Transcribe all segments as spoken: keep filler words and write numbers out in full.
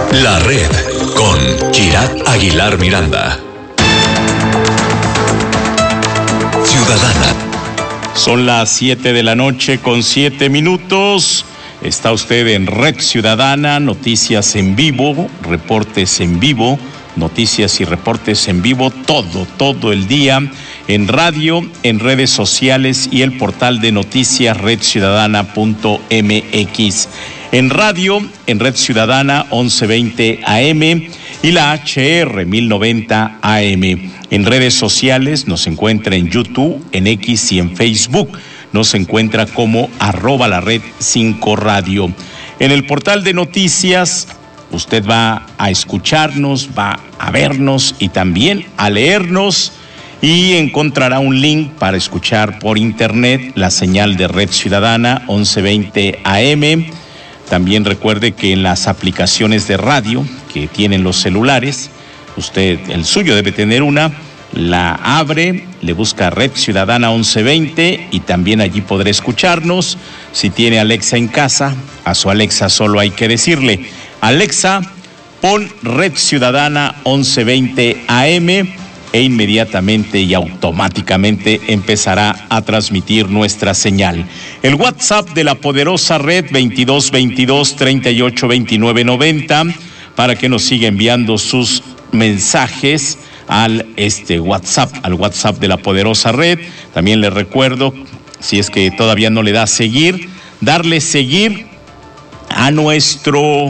La Red con Kirat Aguilar Miranda. Ciudadana. Son las siete de la noche con siete minutos. Está usted en Red Ciudadana, noticias en vivo, reportes en vivo, noticias y reportes en vivo, todo, todo el día, en radio, en redes sociales y el portal de noticias red ciudadana punto m x. En radio, en Red Ciudadana once veinte A M y la H R mil noventa A M. En redes sociales nos encuentra en YouTube, en X y en Facebook. Nos encuentra como arroba la red cinco radio. En el portal de noticias, usted va a escucharnos, va a vernos y también a leernos y encontrará un link para escuchar por internet la señal de Red Ciudadana once veinte A M. También recuerde que en las aplicaciones de radio que tienen los celulares, usted, el suyo debe tener una, la abre, le busca Red Ciudadana once veinte y también allí podrá escucharnos. Si tiene Alexa en casa, a su Alexa solo hay que decirle: Alexa, pon Red Ciudadana once veinte A M, e inmediatamente y automáticamente empezará a transmitir nuestra señal. El WhatsApp de la poderosa red veintidós veintidós treinta y ocho veintinueve noventa para que nos siga enviando sus mensajes al este WhatsApp, al WhatsApp de la poderosa red. También les recuerdo, si es que todavía no le da seguir, darle seguir a nuestro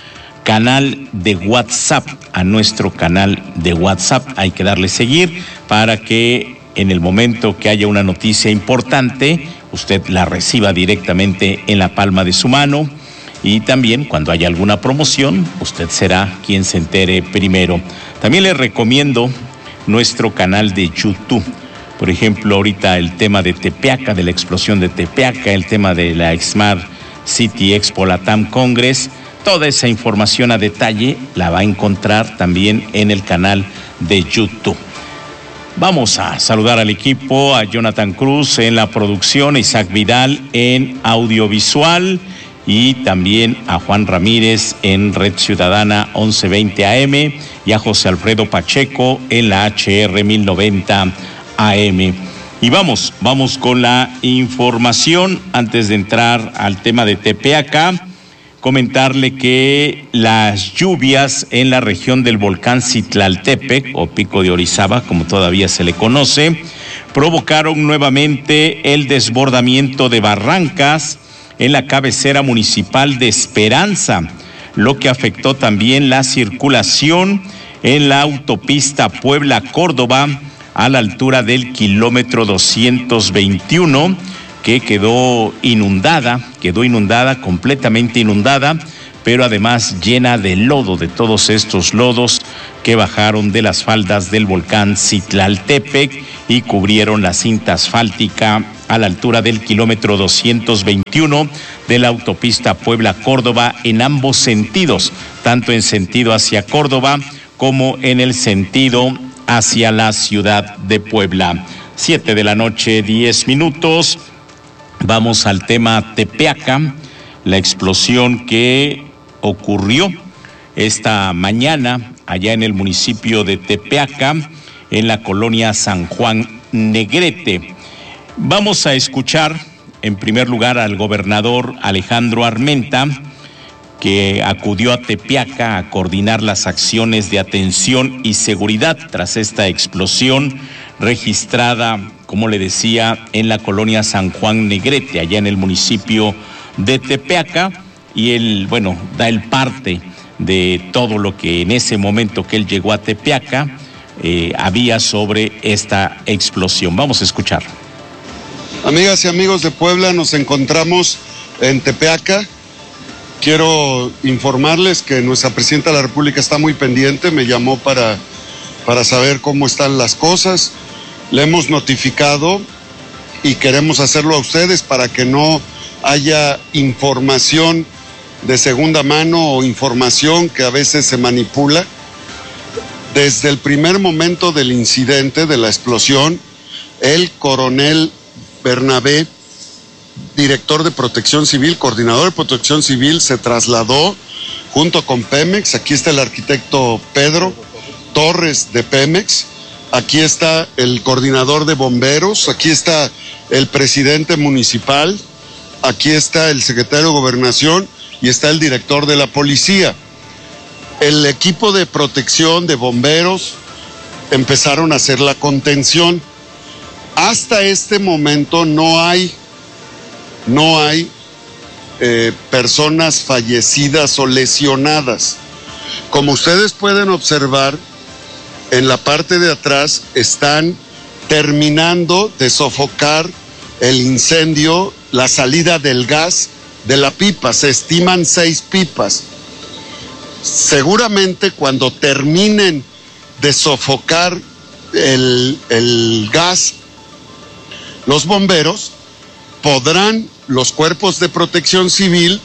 canal de WhatsApp, a nuestro canal de WhatsApp. Hay que darle seguir para que en el momento que haya una noticia importante, usted la reciba directamente en la palma de su mano. Y también cuando haya alguna promoción, usted será quien se entere primero. También le recomiendo nuestro canal de YouTube. Por ejemplo, ahorita el tema de Tepeaca, de la explosión de Tepeaca, el tema de la Smart City Expo Latam Congress. Toda esa información a detalle la va a encontrar también en el canal de YouTube. Vamos a saludar al equipo, a Jonathan Cruz en la producción, a Isaac Vidal en audiovisual y también a Juan Ramírez en Red Ciudadana once veinte A M y a José Alfredo Pacheco en la H R mil noventa A M. Y vamos, vamos con la información antes de entrar al tema de Tepeaca. Comentarle que las lluvias en la región del volcán Citlaltépec, o Pico de Orizaba, como todavía se le conoce, provocaron nuevamente el desbordamiento de barrancas en la cabecera municipal de Esperanza, lo que afectó también la circulación en la autopista Puebla-Córdoba a la altura del kilómetro doscientos veintiuno, que quedó inundada, quedó inundada, completamente inundada, pero además llena de lodo, de todos estos lodos que bajaron de las faldas del volcán Citlaltépec y cubrieron la cinta asfáltica a la altura del kilómetro doscientos veintiuno de la autopista Puebla-Córdoba en ambos sentidos, tanto en sentido hacia Córdoba como en el sentido hacia la ciudad de Puebla. Siete de la noche, diez minutos. Vamos al tema Tepeaca, la explosión que ocurrió esta mañana allá en el municipio de Tepeaca, en la colonia San Juan Negrete. Vamos a escuchar en primer lugar al gobernador Alejandro Armenta, que acudió a Tepeaca a coordinar las acciones de atención y seguridad tras esta explosión registrada, como le decía, en la colonia San Juan Negrete, allá en el municipio de Tepeaca, y él, bueno, da el parte de todo lo que en ese momento que él llegó a Tepeaca eh, había sobre esta explosión. Vamos a escuchar. Amigas y amigos de Puebla, nos encontramos en Tepeaca. Quiero informarles que nuestra presidenta de la República está muy pendiente, me llamó para, para saber cómo están las cosas. Le hemos notificado y queremos hacerlo a ustedes para que no haya información de segunda mano o información que a veces se manipula. Desde el primer momento del incidente, de la explosión, el coronel Bernabé, director de Protección Civil, coordinador de Protección Civil, se trasladó junto con Pemex. Aquí está el arquitecto Pedro Torres de Pemex. Aquí está el coordinador de bomberos. Aquí está el presidente municipal. Aquí está el secretario de Gobernación y está el director de la policía. El equipo de protección de bomberos empezaron a hacer la contención. Hasta este momento no hay, no hay eh, personas fallecidas o lesionadas. Como ustedes pueden observar, en la parte de atrás están terminando de sofocar el incendio, la salida del gas de la pipa. Se estiman seis pipas. Seguramente cuando terminen de sofocar el, el gas, los bomberos podrán, los cuerpos de protección civil,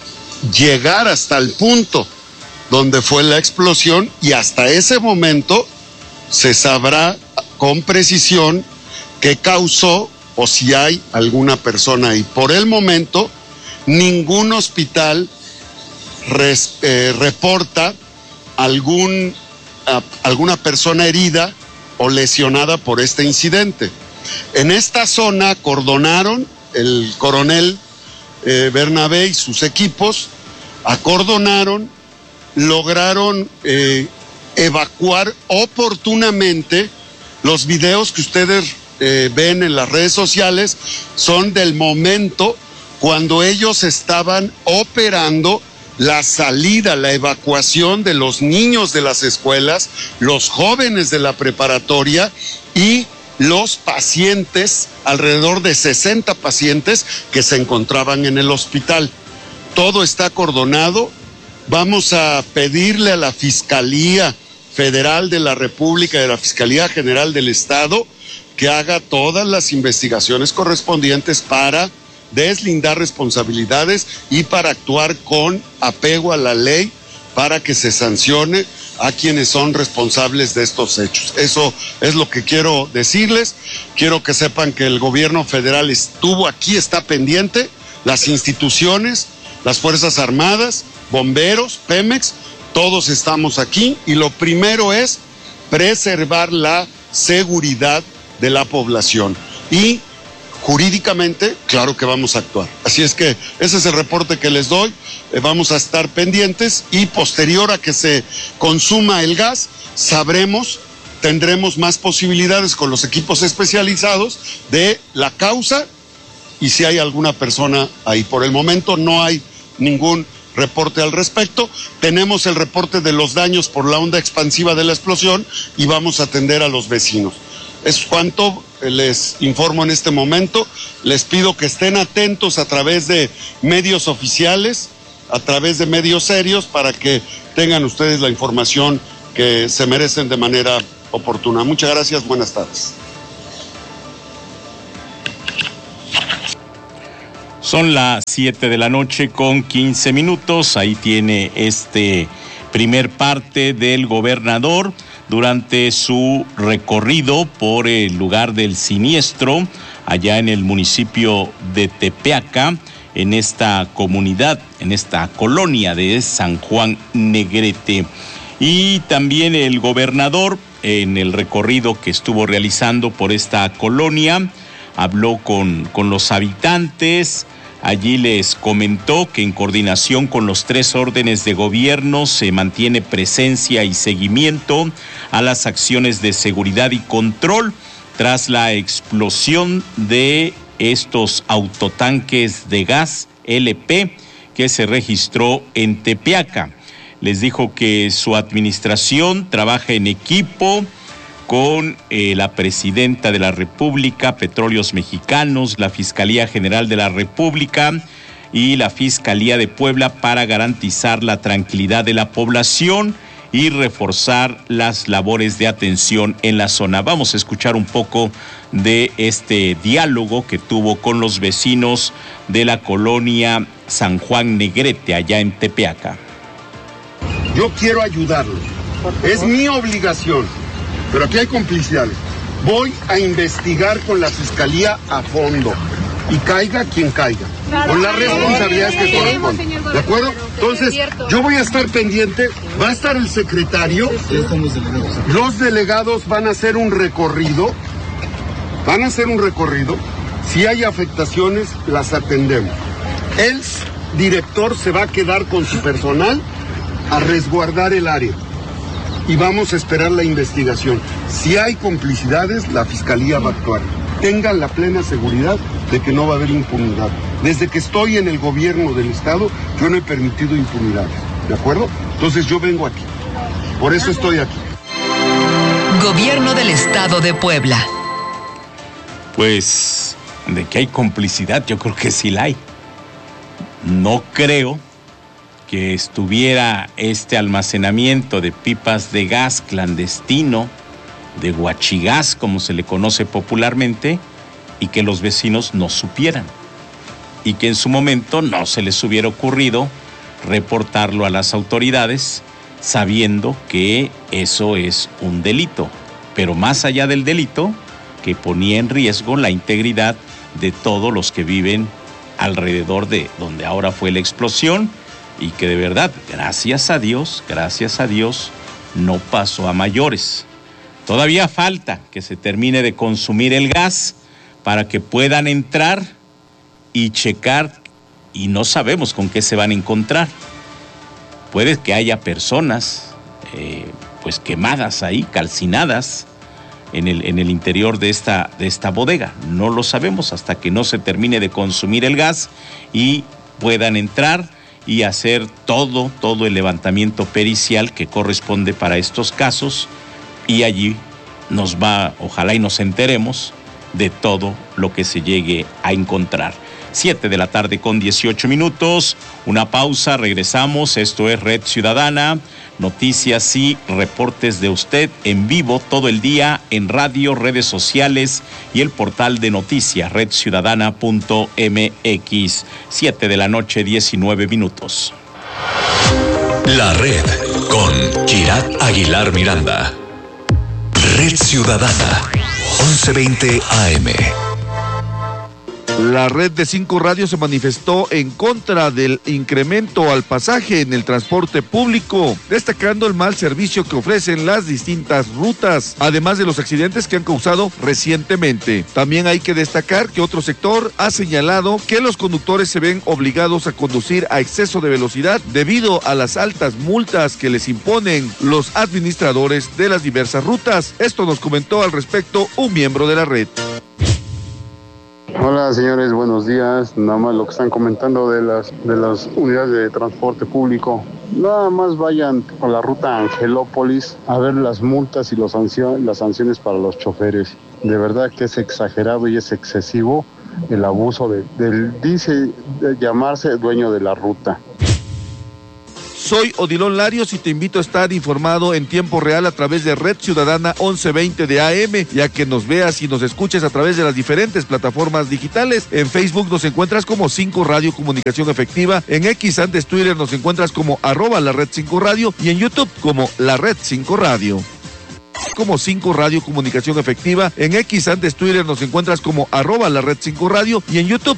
llegar hasta el punto donde fue la explosión y hasta ese momento se sabrá con precisión qué causó o si hay alguna persona ahí. Por el momento, ningún hospital res, eh, reporta algún, a, alguna persona herida o lesionada por este incidente. En esta zona acordonaron el coronel eh, Bernabé y sus equipos, acordonaron, lograron eh, evacuar oportunamente. Los videos que ustedes eh, ven en las redes sociales son del momento cuando ellos estaban operando la salida, la evacuación de los niños de las escuelas, los jóvenes de la preparatoria y los pacientes, alrededor de sesenta pacientes que se encontraban en el hospital. Todo está acordonado. Vamos a pedirle a la Fiscalía Federal de la República y a la Fiscalía General del Estado que haga todas las investigaciones correspondientes para deslindar responsabilidades y para actuar con apego a la ley para que se sancione a quienes son responsables de estos hechos. Eso es lo que quiero decirles. Quiero que sepan que el gobierno federal estuvo aquí, está pendiente, las instituciones, las Fuerzas Armadas, bomberos, Pemex, todos estamos aquí y lo primero es preservar la seguridad de la población y jurídicamente, claro que vamos a actuar. Así es que ese es el reporte que les doy. Eh, vamos a estar pendientes y posterior a que se consuma el gas, sabremos, tendremos más posibilidades con los equipos especializados de la causa y si hay alguna persona ahí. Por el momento no hay ningún reporte al respecto. Tenemos el reporte de los daños por la onda expansiva de la explosión y vamos a atender a los vecinos. Es cuanto les informo en este momento. Les pido que estén atentos a través de medios oficiales, a través de medios serios, para que tengan ustedes la información que se merecen de manera oportuna. Muchas gracias, buenas tardes. Son las siete de la noche con quince minutos. Ahí tiene este primer parte del gobernador durante su recorrido por el lugar del siniestro, allá en el municipio de Tepeaca, en esta comunidad, en esta colonia de San Juan Negrete. Y también el gobernador, en el recorrido que estuvo realizando por esta colonia, habló con, con los habitantes. Allí les comentó que en coordinación con los tres órdenes de gobierno se mantiene presencia y seguimiento a las acciones de seguridad y control tras la explosión de estos autotanques de gas L P que se registró en Tepeaca. Les dijo que su administración trabaja en equipo con eh, la presidenta de la República, Petróleos Mexicanos, la Fiscalía General de la República y la Fiscalía de Puebla para garantizar la tranquilidad de la población y reforzar las labores de atención en la zona. Vamos a escuchar un poco de este diálogo que tuvo con los vecinos de la colonia San Juan Negrete, allá en Tepeaca. Yo quiero ayudarlos, es mi obligación. Pero aquí hay complicidades. Voy a investigar con la Fiscalía a fondo y caiga quien caiga. con las responsabilidades que corresponden. ¿De acuerdo? Entonces, yo voy a estar pendiente, va a estar el secretario, los delegados van a hacer un recorrido, van a hacer un recorrido, si hay afectaciones, las atendemos. El director se va a quedar con su personal a resguardar el área y vamos a esperar la investigación. Si hay complicidades, la Fiscalía va a actuar. Tengan la plena seguridad de que no va a haber impunidad. Desde que estoy en el gobierno del Estado, yo no he permitido impunidad, ¿de acuerdo? Entonces yo vengo aquí, por eso estoy aquí. Gobierno del Estado de Puebla. Pues, de que hay complicidad, yo creo que sí la hay. No creo que estuviera este almacenamiento de pipas de gas clandestino, de huachigás, como se le conoce popularmente, y que los vecinos no supieran. Y que en su momento no se les hubiera ocurrido reportarlo a las autoridades, sabiendo que eso es un delito. Pero más allá del delito, que ponía en riesgo la integridad de todos los que viven alrededor de donde ahora fue la explosión, y que de verdad, gracias a Dios, gracias a Dios, no pasó a mayores. Todavía falta que se termine de consumir el gas para que puedan entrar y checar, y no sabemos con qué se van a encontrar. Puede que haya personas eh, pues quemadas ahí, calcinadas en el, en el interior de esta, de esta bodega. No lo sabemos hasta que no se termine de consumir el gas y puedan entrar y hacer todo, todo el levantamiento pericial que corresponde para estos casos, y allí nos va, ojalá y nos enteremos de todo lo que se llegue a encontrar. Siete de la tarde con dieciocho minutos, una pausa, regresamos. Esto es Red Ciudadana, noticias y reportes de usted en vivo todo el día en radio, redes sociales y el portal de noticias red ciudadana punto m x. Siete de la noche, diecinueve minutos. La Red con Kirat Aguilar Miranda. Red Ciudadana, once veinte A M. La red de cinco radios se manifestó en contra del incremento al pasaje en el transporte público, destacando el mal servicio que ofrecen las distintas rutas, además de los accidentes que han causado recientemente. También hay que destacar que otro sector ha señalado que los conductores se ven obligados a conducir a exceso de velocidad debido a las altas multas que les imponen los administradores de las diversas rutas. Esto nos comentó al respecto un miembro de la red. Hola señores, buenos días. Nada más lo que están comentando de las de las unidades de transporte público. Nada más vayan a la ruta Angelópolis a ver las multas y los sanción, las sanciones para los choferes. De verdad que es exagerado y es excesivo el abuso de, del, dice de llamarse dueño de la ruta. Soy Odilon Larios y te invito a estar informado en tiempo real a través de Red Ciudadana once veinte de A M, ya que nos veas y nos escuches a través de las diferentes plataformas digitales. En Facebook nos encuentras como cinco Radio Comunicación Efectiva, en X antes Twitter nos encuentras como arroba la Red cinco Radio y en YouTube como la Red cinco Radio. Como cinco Radio Comunicación Efectiva, en X antes Twitter nos encuentras como arroba la Red cinco Radio y en YouTube